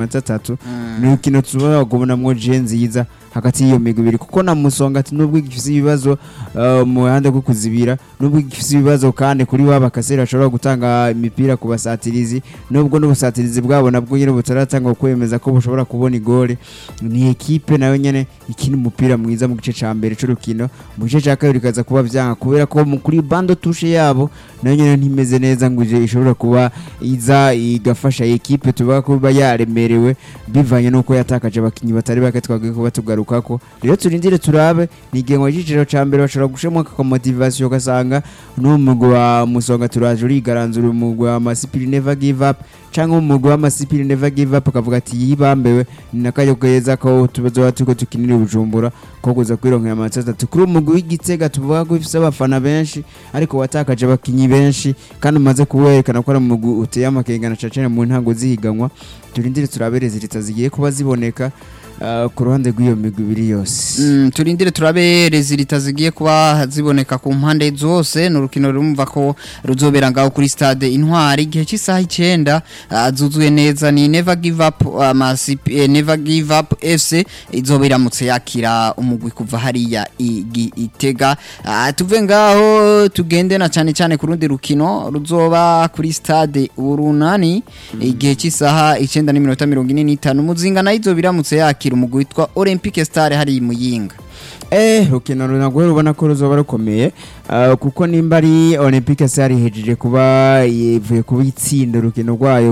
amanota 3 ni urukino tubona kubonamwo je nziza hagati y'iyo migwi ibiri kuko na Musonga ati nubwo gifise ibibazo mu hande ko kuzibira nubwo gifise ibibazo kandi kuri waba Kasera ashobora gutanga imipira ku basatirizi nubwo n'ubusatirizi bwabo nabwo nyine butaratanga kwemeza ko bushobora kubona igole ni equipe nayo nyene ikina umupira mwiza mu gice ca mbere c'urukino mu gice ca kabiri kaza kuba vyanga kubera ko kuri bando touche yabo nayo nyene ntimeze neza ngo ije ishobora kuba iza igafasha equipe tuvuga ko yaremerewe bivanye nuko yatakaje abakinyi batari bake twagiye kuba tugarukako rero turindire turabe nigengo y'igiciro ca mbere bashobora gushemwa ka motivation gasanga n'umugwi wa Musonga turaje urigaranzura umugwi wa Masipiri Never Give Up cyangwa umugwi wa Masipiri Never Give Up akavuga ati yibambewe nakayo keza ko tubazo tuko tukinira Bujumbura ko kuza kwironkera amanota 3 kuri umugwi w'Igitega tuvuga ko ifise abafana benshi ariko watakaje abakinyi benshi kandi umaze kuwerekana ko ari umugwi uteye amakengana cacene mu ntango zihiganwa turindire turabereza zitazigiye kuba ziboneka ku ruhande rw'iyo migwi ibiri yose turindire turabe rezilita zigiye kuba ziboneka ku mpande zose n'urukino rumva ko ruzobera ngaho kuri stade Intwari igihe cy'isaha 9 zuzuye neza ni Never Give Up Never Give Up FC izobiramutse yakira umugwi kuva hariya Igitega tuve ngaho tugende na cyane ku rundi rukino ruzoba kuri stade Urunani igihe cy'isaha 9:45 Muzinga nayo izobiramutse yakira umugwi witwa Olympique Star hari Muyinga rukino runagwe rubona ko ruzoba rukomeye kuko nimba ari Olympique Star hejeje kuba ivuye kubitsinda rukino rwayo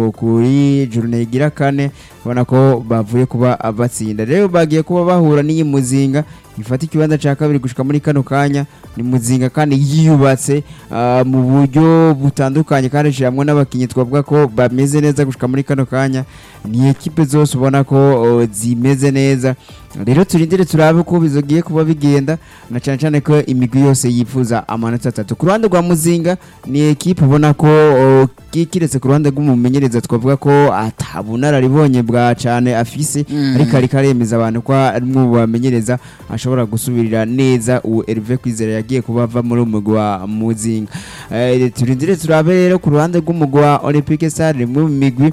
kuri journée igira kane ubona ko bavuye kuba abatsinda rero bagiye kuba bahura n'iyi Muzinga ifata ikibanza ca kabiri gushika muri kano kanya ni Muzinga kandi yiyubatse mu buryo butandukanye kandi shiramwe n'abakinyi twavuga ko bameze neza gushika muri kano kanya ni equipe zose ubona ko zimeze neza rero turindire turabe ko bizogiye kuba bigenda na cyane ko imigwi yose yifuza amanota 3 ku ruhande rwa Muzinga ni equipe ubona ko kiretse ku ruhande rw'umumenyereza twavuga ko atabunara ribonye bwa cyane afise ariko ari karemeza abantu ko arimwe bamenyereza ashobora gusubirira neza uwo Hervé Kwizera yagiye kubava muri umugwi wa Muzinga turindire turabe rero ku ruhande rw'umugwi wa Olympique Star rimwe mu migwi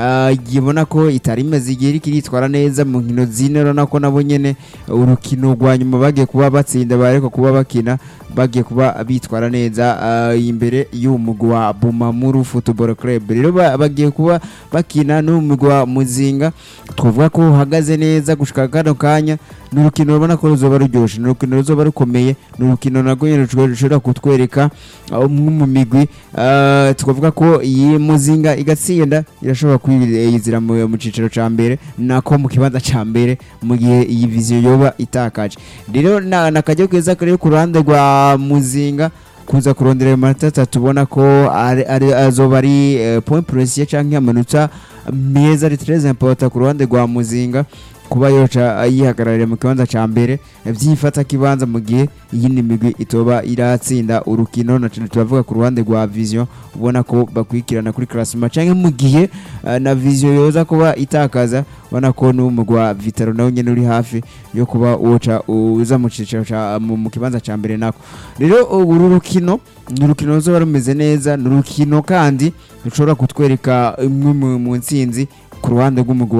yibona ko itari imeze igihe kiritwara neza mu nkino zinero nako nabo nyene urukino rwa nyuma bagiye kuba batsinda bareko kuba bakina bagiye kuba bitwara neza imbere y'umugwi wa Bumamuru Football Club rero bagiye kuba bakina n'umugwi wa Muzinga twavuga ko uhagaze neza gushika kano kanya n'urukino rubona ko ruzoba ruryoshe n'urukino ruzoba rukomeye n'urukino nago nyene rushobora kutwereka mu migwi twavuga ko iyi Muzinga igatsinda irashobora kwiyizira mu ciciro ca mbere nako mu kibanza ca mbere mu gihe iyi vision yoba itakaje rero nakajya kweza kare ku ruhande rwa Muzinga kuza kurondera amanota 3 tubona ko azoba ari point précieux canke amanota meza ari très important ku ruhande rwa Muzinga kuba yoca yihagararira mu kibanza ca mbere vyifata kibanza mu gihe yindi migwi itoba iratsinda urukino na cyane tubavuga ku ruhande rwa Vision ubona ko bakwikirana kuri classement canke mu gihe na Vision yoza kuba itakaza ubona ko n'umugwi wa Vitaro nawo nyene uri hafi yo kuba woca uza mu ciciro mu kibanza ca mbere nako rero uru rukino n'urukino ruzoba rumeze neza n'urukino kandi rushobora kutwereka imwe mu ntsinzi ku ruhande rw'umugwi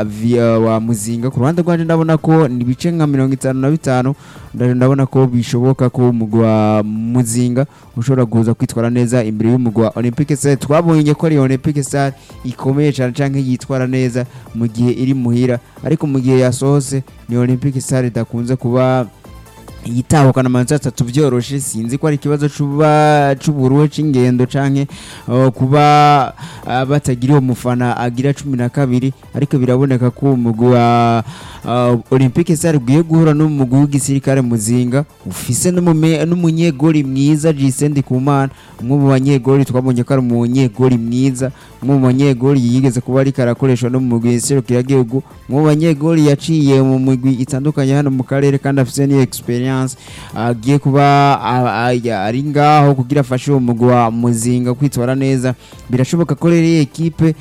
wa Muzinga ku ruhande rwanje ndabona ko ni bice nka 55 ndabona ko bishoboka ko umugwi wa Muzinga ushobora kuza kwitwara neza imbere y'umugwi wa Olympique Star twabonye ko ari Olympique Star ikomeye cyane canke yitwara neza mu gihe iri muhira ariko mu gihe yasohose ni Olympique Star idakunze kuba yitahukana amanota 3 byoroshe sinzi ko ari kibazo c'uburuhe c'ingendo canke kuba batagiriye umufana agira 12 ariko biraboneka ko umugwi wa Olympique Star ugiye guhura n'umugwi w'igisirikare Muzinga ufise n'umunyegori mwiza Gisende Kumana umwe mu banyegori twabonye ko ari umunyegori mwiza umwe mu banyegori yigeze kuba ari karakoreshwa no mu mugwi serukiragihugu umwe mu banyegori yaciye mu mugwi itandukanye hano mu karere kandi afise ni experience agiye kuba ari ngaho kugira afashe uwo mugwi wa Muzinga kwitwara neza birashoboka ko rero iyi equipe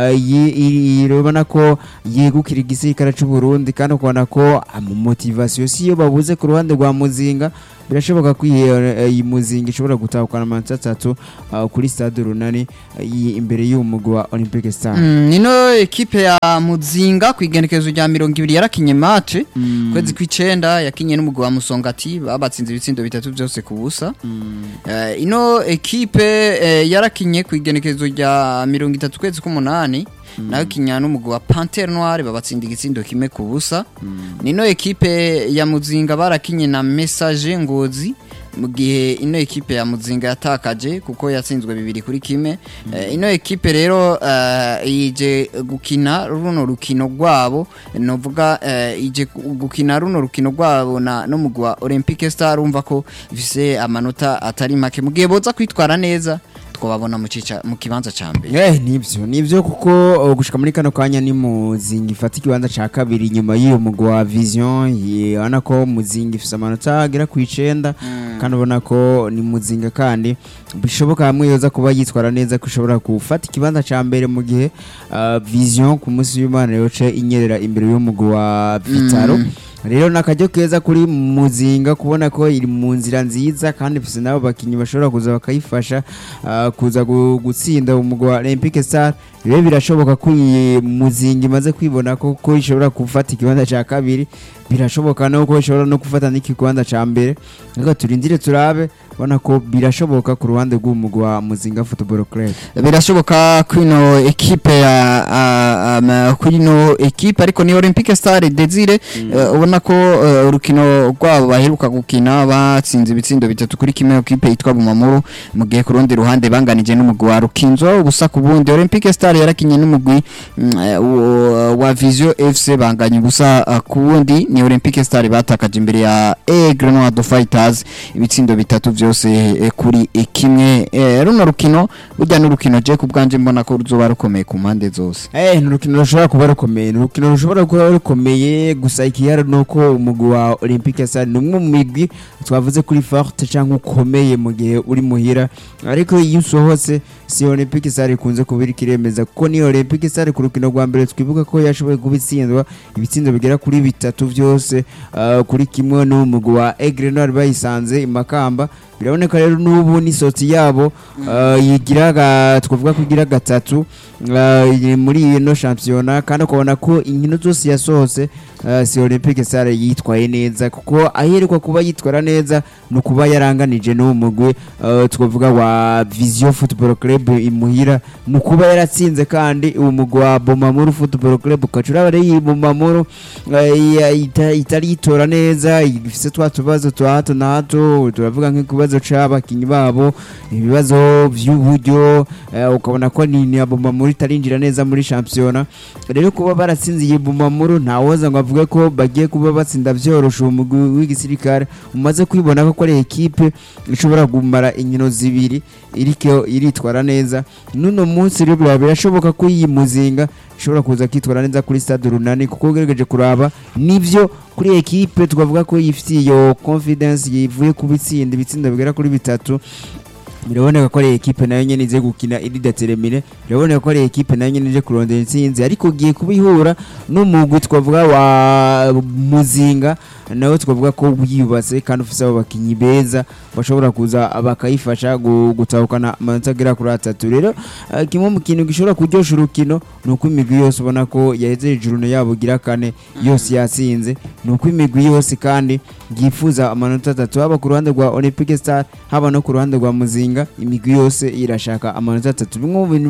irobana ko yegukira igisirikare cy'u Burundi kandi ukubona ko motivation siyo babuze ku ruhande rwa Muzinga birashoboka ko iyi Muzinga ishobora gutahukana amanota 3 kuri stade Runani imbere y'umugwi wa Olympique Star. Nino ekipe ya Muzinga kwigenekezo rya 20 yarakinye match kwezi kw'icenda yakinye n'umugwi wa Musongati babatsinze ibitsindo bitatu byose ku busa. Ino ekipe yarakinye kwigenekezo rya 30 kwezi k'umunani nayo kinya n'umugwi wa Panthère Noire babatsinda igitsindo kimwe ku busa. Nino ekipe ya Muzinga barakinye na Message Ngozi mu gihe ino ekipe ya Muzinga yatakaje kuko yatsinzwe 2-1. Ino ekipe rero ije gukina runo rukino rwabo novuga ije gukina runo rukino rwabo no mugwi wa Olympique Star urumva ko bifise amanota atari make mu gihe boza kwitwara neza twababona mu kibanza ca mbere. Nivyo kuko gushika muri kano kanya ni Muzinga ifata ikibanza ca kabiri nyuma y'iyo mugwi wa Vision yana ko Muzinga ifise amanota agera ku 9 kandi ubona ko ni Muzinga kandi bishoboka hamwe yoza kuba yitwara neza kushobora gufata ikibanza ca mbere mu gihe Vision ku munsi w'Imana yoce inyerera imbere y'umugwi wa Vitaro. Rero nakajyo keza kuri Muzinga kubona ko iri mu nzira nziza kandi ifise nabo bakinyi bashobora kuza bakayifasha kuza gutsinda umugwi wa Olympique Star. Rero birashoboka ko Muzinga imaze kwibona ko ishobora gufata ikibanza ca kabiri, birashoboka no ko ishobora no gufata n'ikibanza ca mbere. Ngo turindire turabe bona ko birashoboka ku ruhande rw'umugwi wa Muzinga Football Club. Birashoboka kwino ekipe ya kwino ekipe ariko ni Olympique Star Desire ubona ko urukino rwabo baheruka gukina batsinze ibitsindo bitatu kuri kimwe ekipe yitwa Bumamuru mu gihe ku rundi ruhande banganije n'umugwi wa Rukinzo ubusa ku bundi. Olympique Star yarakinye n'umugwi wa Vision FC banganye ubusa ku bundi. Ni Olympique Star batakaje imbere ya Aigle Noir Fighters ibitsindo bitatu byose kuri kimwe. Runo rukino burya n'urukino je kubwanje mbona ko ruzoba rukomeye ku mpande zose. N'urukino rushobora kuba rukomeye, n'urukino rushobora kuba rukomeye gusa ikiyara nuko umugwi wa Olympique Star numwe mu migwi twavuze kuri forte cyangwa ukomeye mu gihe uri muhira, ariko iyo usohotse si Olympique Star ikunze kubira kiremeza kuko ni Olympique Star ku rukino rwa mbere twibuka ko yashoboye kubitsindwa ibitsindo bigera kuri bitatu byose kuri kimwe n'umugwi wa Aigle Noir bayisanze imakamba. Biraboneka rero n'ubu ni soti yabo yigiraga twavuga kugira gatatu muri ino championnat kandi ukabona ko inkino zose yasohotse si Olympique Star yitwaye neza kuko aherekwa kuba yitwara neza no kuba yaranganije no mugwe twavuga wa Vision Football Club imuhira no kuba yaratsinze kandi umugwa wa Bumamuru Football Club ukacura bari Bumamuru itari itora neza ifise twatubazo twa hato na hato turavuga nk'ikubazo c'abakinyi babo ibibazo by'uburyo ukabona ko ni Bumamuru itarinjira neza muri championnat. Rero kuba baratsinze Bumamuru ntawoza ngo avuga ko bagiye kuba batsinda byorosha umugwi w'igisirikare umaze kwibona ko ari equipe ishobora gumara inkino zibiri iriko iritwara neza. Nuno munsi rero birashoboka ko iyi Muzinga ishobora kuza kwitwara neza kuri stade Runani kuko ugerageje kuraba nivyo kuri equipe twavuga ko yifitiye iyo confidence yivuye kubitsinda ibitsinda bigera kuri bitatu. Biraboneka ko ari equipe nayo nyene ize gukina iri determine, biraboneka ko ari equipe nayo nyene ije kurondera intsinzi, ariko ugiye kubihura n'umugwi twavuga wa Muzinga nawe twavuga ko yiyubatse kandi ufise abo bakinyi beza bashobora kuza bakayifasha gutahukana amanota agera kuri 3. Rero kimwe mu kintu gishobora kuryosha urukino nuko imigwi yose ubona ko yaheze ijuru yabo gira kane yose yatsinze, nuko imigwi yose kandi yifuza amanota 3 haba ku ruhande rwa Olympique Star haba no ku ruhande rwa Muzinga. Imigwi yose irashaka amanota 3. Bimwe mu bintu